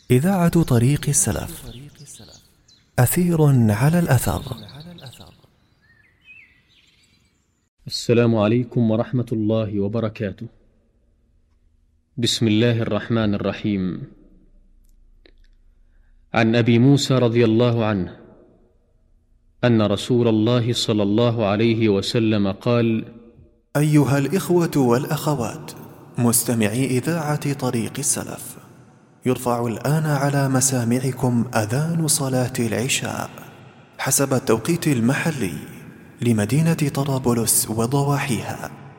إذاعة طريق السلف، أثير على الأثر. السلام عليكم ورحمة الله وبركاته. بسم الله الرحمن الرحيم. عن أبي موسى رضي الله عنه أن رسول الله صلى الله عليه وسلم قال: أيها الإخوة والأخوات مستمعي إذاعة طريق السلف، يرفع الآن على مسامعكم أذان صلاة العشاء حسب التوقيت المحلي لمدينة طرابلس وضواحيها،